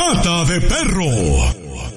Pata de Perro.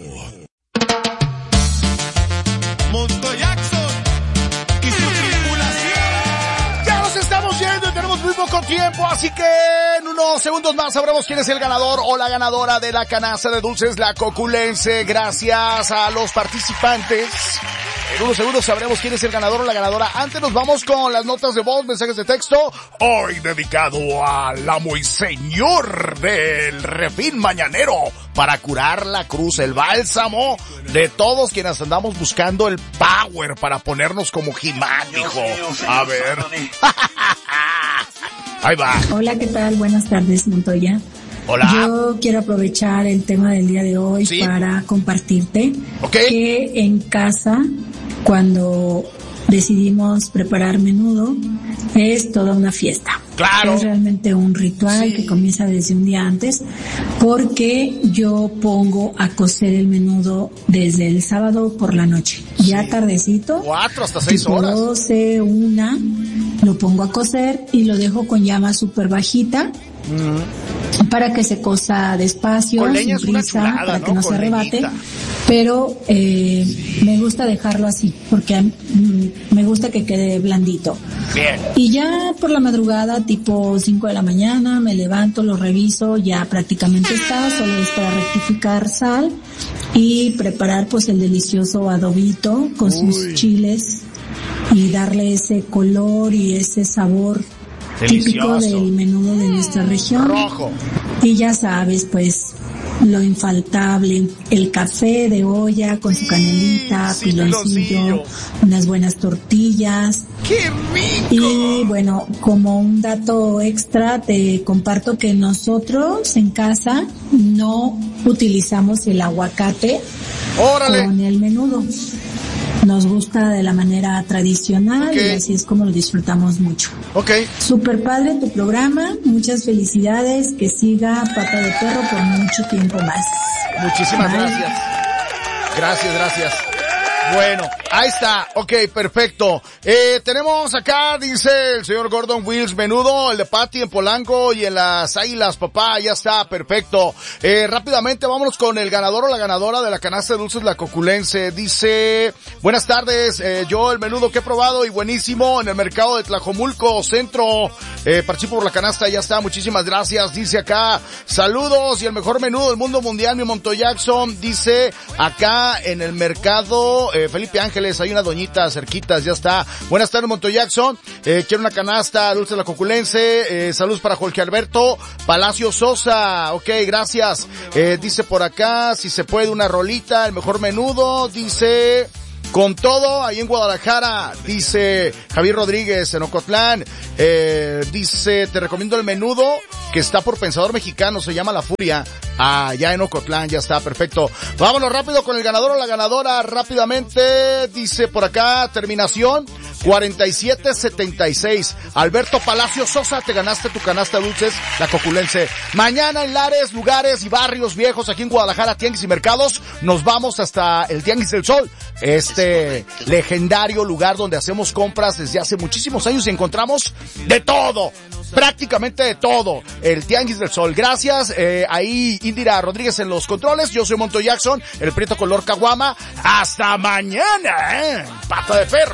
Monto Jackson y su tripulación. Ya nos estamos yendo y tenemos muy poco tiempo, así que en unos segundos más sabremos quién es el ganador o la ganadora de la canasta de dulces La Coculense. Gracias a los participantes. En unos segundos sabremos quién es el ganador o la ganadora. Antes nos vamos con las notas de voz, mensajes de texto. Hoy dedicado al amo y señor del refín mañanero para curar la cruz, el bálsamo de todos quienes andamos buscando el power para ponernos como He-Man, hijo. A ver. Ahí va. Hola, ¿qué tal? Buenas tardes, Montoya. Hola. Yo quiero aprovechar el tema del día de hoy para compartirte que en casa, cuando decidimos preparar menudo, es toda una fiesta. Claro. Es realmente un ritual que comienza desde un día antes, porque yo pongo a cocer el menudo desde el sábado por la noche. Ya tardecito. 4 hasta 6 horas. 12, 1, lo pongo a cocer y lo dejo con llama súper bajita. Para que se cosa despacio, sin prisa, para que no se arrebate. Pero me gusta dejarlo así, porque me gusta que quede blandito. Bien. Y ya por la madrugada, tipo 5 de la mañana, me levanto, lo reviso, ya prácticamente está, solo es para rectificar sal y preparar pues el delicioso adobito con sus chiles y darle ese color y ese sabor típico del menudo de nuestra región. Rojo. Y ya sabes, pues, lo infaltable, el café de olla con su canelita, piloncillo, unas buenas tortillas. ¡Qué rico! Y bueno, como un dato extra, te comparto que nosotros en casa no utilizamos el aguacate con el menudo. Nos gusta de la manera tradicional y así es como lo disfrutamos mucho. Super padre tu programa, muchas felicidades, que siga Pata de Perro por mucho tiempo más. Muchísimas gracias. Gracias. Bueno, ahí está. Ok, perfecto. Tenemos acá, dice el señor Gordon Wills, menudo, el de Patty en Polanco y en las Águilas, papá, ya está, perfecto. Rápidamente vámonos con el ganador o la ganadora de la canasta de dulces La Coculense. Dice, buenas tardes, yo el menudo que he probado y buenísimo en el mercado de Tlajomulco, centro, participo por la canasta, ya está, muchísimas gracias. Dice acá, saludos y el mejor menudo del mundo mundial, mi Monto Jackson. Dice acá en el mercado, Felipe Ángeles, hay una doñita cerquitas, ya está. Buenas tardes, Monto Jackson. Quiero una canasta, dulce La Coculense. Saludos para Jorge Alberto Palacio Sosa. Ok, gracias. Dice por acá, si se puede una rolita, el mejor menudo. Dice, con todo, ahí en Guadalajara. Dice Javier Rodríguez en Ocotlán. Dice, te recomiendo el menudo que está por Pensador Mexicano, se llama La Furia. Ya en Ocotlán, ya está, perfecto. Vámonos rápido con el ganador o la ganadora, rápidamente. Dice por acá, terminación 4776. Alberto Palacio Sosa, te ganaste tu canasta dulces La Coculense. Mañana en Lares, lugares y barrios viejos aquí en Guadalajara, tianguis y mercados, nos vamos hasta el Tianguis del Sol, este legendario lugar donde hacemos compras desde hace muchísimos años y encontramos de todo, prácticamente de todo. El Tianguis del Sol. Gracias. Ahí Indira Rodríguez en los controles. Yo soy Monto Jackson, el prieto color caguama. Hasta mañana, Pata de Perro.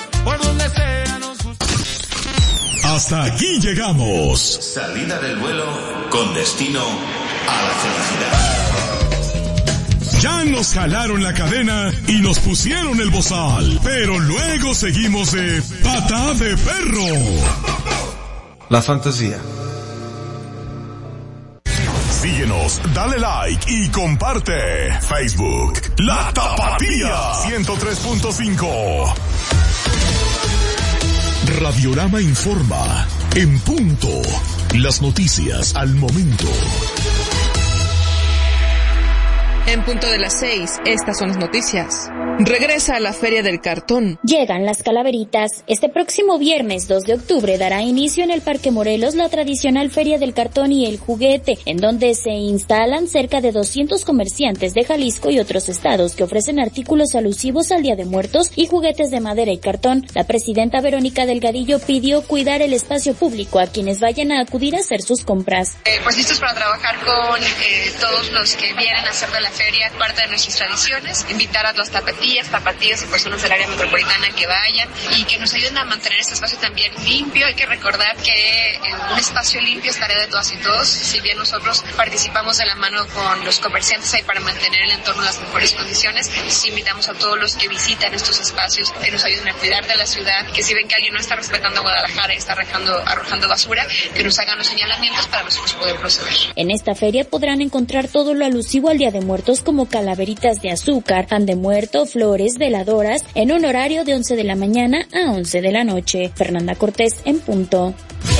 Hasta aquí llegamos. Salida del vuelo con destino a la felicidad. Ya nos jalaron la cadena y nos pusieron el bozal, pero luego seguimos de Pata de Perro. La fantasía. Síguenos, dale like y comparte. Facebook, La Tapatía 103.5. Radiorama informa, en punto, las noticias al momento. En punto de las 6, estas son las noticias. Regresa a la Feria del Cartón. Llegan las calaveritas. Este próximo viernes 2 de octubre dará inicio en el Parque Morelos la tradicional Feria del Cartón y el Juguete, en donde se instalan cerca de 200 comerciantes de Jalisco y otros estados que ofrecen artículos alusivos al Día de Muertos y juguetes de madera y cartón. La presidenta Verónica Delgadillo pidió cuidar el espacio público a quienes vayan a acudir a hacer sus compras. Pues listos para trabajar con todos los que vienen a hacer de la feria parte de nuestras tradiciones, invitar a las tapatías y personas del área metropolitana que vayan y que nos ayuden a mantener este espacio también limpio. Hay que recordar que un espacio limpio es tarea de todas y todos. Si bien nosotros participamos de la mano con los comerciantes ahí para mantener el entorno en las mejores condiciones, sí invitamos a todos los que visitan estos espacios que nos ayuden a cuidar de la ciudad, que si ven que alguien no está respetando Guadalajara y está arrojando basura, que nos hagan los señalamientos para nosotros poder proceder. En esta feria podrán encontrar todo lo alusivo al Día de Muertos como calaveritas de azúcar, pan de muerto, flores, veladoras, en un horario de 11 de la mañana a 11 de la noche. Fernanda Cortés en punto.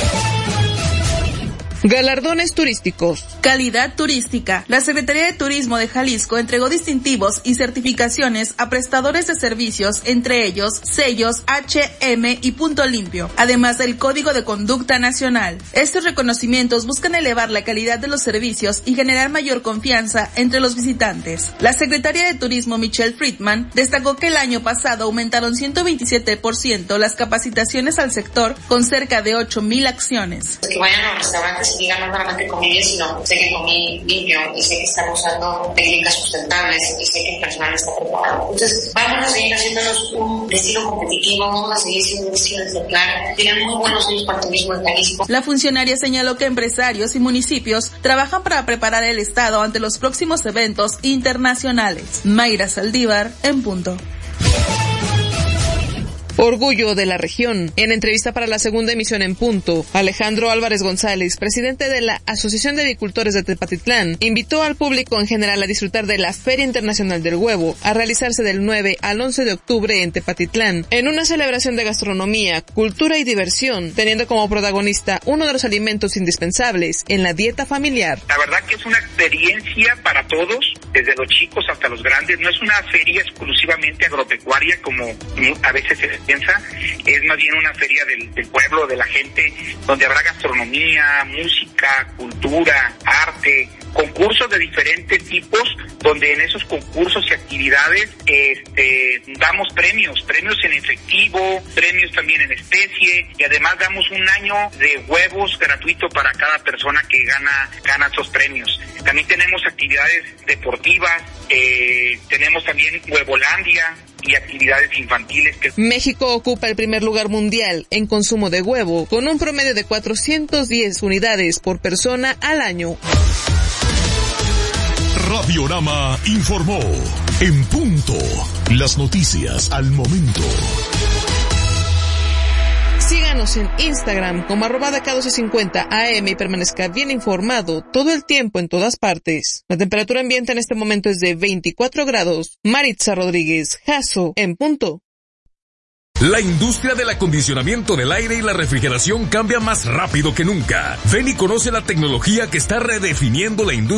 Galardones turísticos. Calidad turística. La Secretaría de Turismo de Jalisco entregó distintivos y certificaciones a prestadores de servicios, entre ellos sellos HM y Punto Limpio, además del Código de Conducta Nacional. Estos reconocimientos buscan elevar la calidad de los servicios y generar mayor confianza entre los visitantes. La Secretaria de Turismo, Michelle Friedman, destacó que el año pasado aumentaron 127% las capacitaciones al sector con cerca de 8,000 acciones. Que vayan a los restaurantes y digan no solamente comí bien, sino sé que comí limpio y sé que están usando técnicas sustentables y sé que el personal está preparado. Entonces vamos a seguir haciéndonos un destino competitivo, vamos a seguir siendo un destino ejemplar. Tienen muy buenos años para el turismo en Jalisco. La funcionaria señaló que empresarios y municipios trabajan para preparar el estado ante los próximos eventos internacionales. Mayra Saldívar en punto. Orgullo de la región. En entrevista para la segunda emisión en punto, Alejandro Álvarez González, presidente de la Asociación de Avicultores de Tepatitlán, invitó al público en general a disfrutar de la Feria Internacional del Huevo, a realizarse del 9 al 11 de octubre en Tepatitlán, en una celebración de gastronomía, cultura y diversión, teniendo como protagonista uno de los alimentos indispensables en la dieta familiar. La verdad que es una experiencia para todos, desde los chicos hasta los grandes. No es una feria exclusivamente agropecuaria como a veces se piensa, es más bien una feria del pueblo, de la gente, donde habrá gastronomía, música, cultura, arte, concursos de diferentes tipos, donde en esos concursos y actividades damos premios en efectivo, premios también en especie, y además damos un año de huevos gratuito para cada persona que gana esos premios. También tenemos actividades deportivas, tenemos también Huevolandia y actividades infantiles. México ocupa el primer lugar mundial en consumo de huevo, con un promedio de 410 unidades por persona al año. Radiorama informó en punto. Las noticias al momento. Síganos en Instagram como @K1250am y permanezca bien informado todo el tiempo en todas partes. La temperatura ambiente en este momento es de 24 grados. Maritza Rodríguez, Jasso, en punto. La industria del acondicionamiento del aire y la refrigeración cambia más rápido que nunca. Ven y conoce la tecnología que está redefiniendo la industria